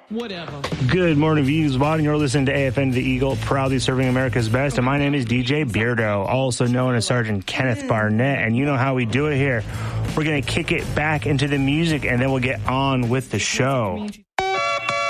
Whatever. Good morning, Eagles Body. You're listening to AFN The Eagle, proudly serving America's best. And my name is DJ Beardo, also known as Sergeant Kenneth Barnett. And you know how we do it here. We're going to kick it back into the music, and then we'll get on with the show.